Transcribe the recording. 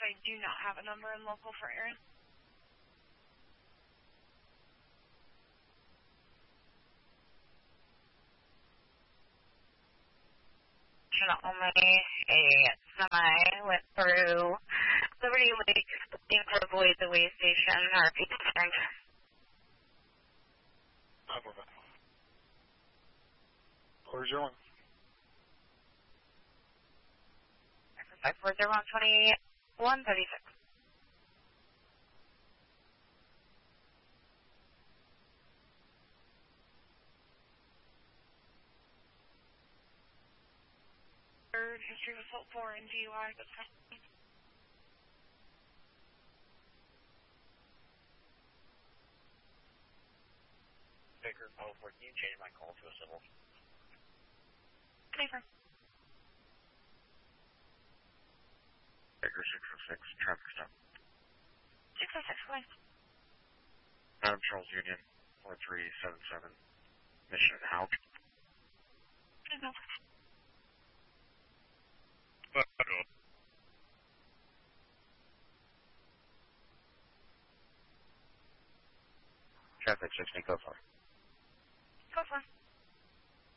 I do not have a number in local for Aaron. Only a semi went through Liberty Lake, looking to avoid the way station, RP strength. 401. 540 2136. History of assault 4 and DUI. Baker 1214, change my call to a civil. Baker. Baker 606, traffic stop. 606, go ahead. Adam Charles Union 4377, mission at Howe. No. Traffic 16, go far. Go for it.